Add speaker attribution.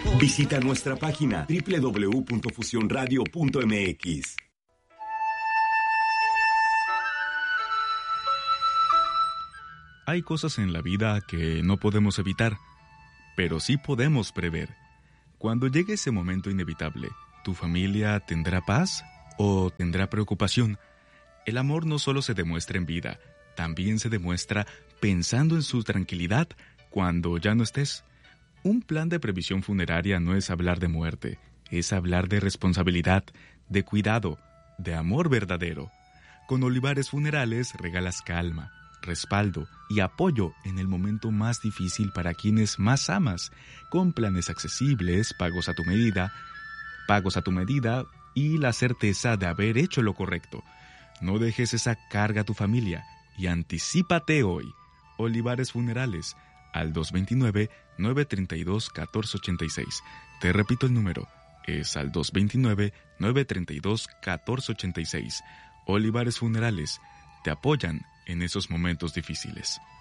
Speaker 1: Visita nuestra página www.fusionradio.mx.
Speaker 2: Hay cosas en la vida que no podemos evitar, pero sí podemos prever. Cuando llegue ese momento inevitable, ¿tu familia tendrá paz o tendrá preocupación? El amor no solo se demuestra en vida, también se demuestra pensando en su tranquilidad cuando ya no estés. Un plan de previsión funeraria no es hablar de muerte, es hablar de responsabilidad, de cuidado, de amor verdadero. Con Olivares Funerales regalas calma, respaldo y apoyo en el momento más difícil para quienes más amas, con planes accesibles, pagos a tu medida y la certeza de haber hecho lo correcto. No dejes esa carga a tu familia y anticípate hoy. Olivares Funerales, al 229-932-1486. Te repito el número, es al 229-932-1486. Olivares Funerales, te apoyan en esos momentos difíciles.